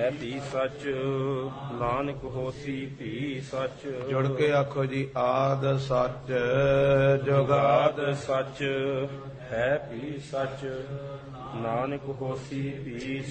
ਹੈ ਭੀ ਸੱਚ, ਨਾਨਕ ਹੋਸੀ ਭੀ ਸੱਚ। ਜੁੜ ਕੇ ਆਖੋ ਜੀ, ਆਦ ਸੱਚ ਜੁਗਾਦ ਜੁਗਾਦ ਸੱਚ ਹੈ ਭੀ ਸੱਚ, ਨਾਨਕ ਹੋਸੀ ਭੀ